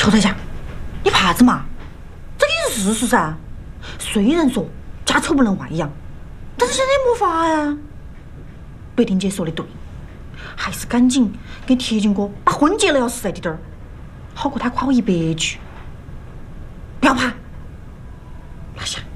邱台强，你怕啥子嘛？这个也是事实噻。虽然说家丑不能外扬，但是现在也没法呀。北丁姐说的对，还是赶紧给铁军哥把婚结了要实在点儿，好过他夸我一百句。不要怕，拿下。